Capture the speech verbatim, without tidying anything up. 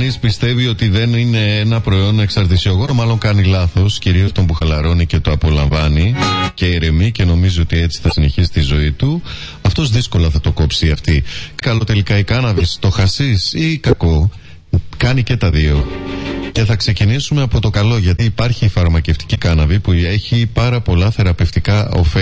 κανείς πιστεύει ότι δεν είναι ένα προϊόν εξαρτησιογόνο, μάλλον κάνει λάθος, κυρίως τον που χαλαρώνει και το απολαμβάνει και ηρεμεί και νομίζει ότι έτσι θα συνεχίσει τη ζωή του. Αυτός δύσκολα θα το κόψει αυτή. Καλό τελικά η κάναβης, το χασίς ή κακό? Κάνει και τα δύο. Και θα ξεκινήσουμε από το καλό, γιατί υπάρχει η φαρμακευτική κάναβη που έχει πάρα πολλά θεραπευτικά ωφέλη.